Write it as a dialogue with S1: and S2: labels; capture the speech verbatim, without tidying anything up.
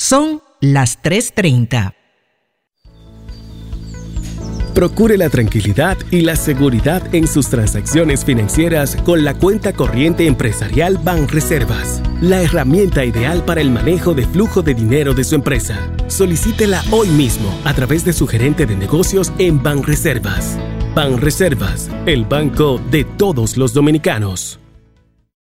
S1: Son las tres treinta.
S2: Procure la tranquilidad y la seguridad en sus transacciones financieras con la cuenta corriente empresarial Banreservas, la herramienta ideal para el manejo de flujo de dinero de su empresa. Solicítela hoy mismo a través de su gerente de negocios en Banreservas. Banreservas, el banco de todos los dominicanos.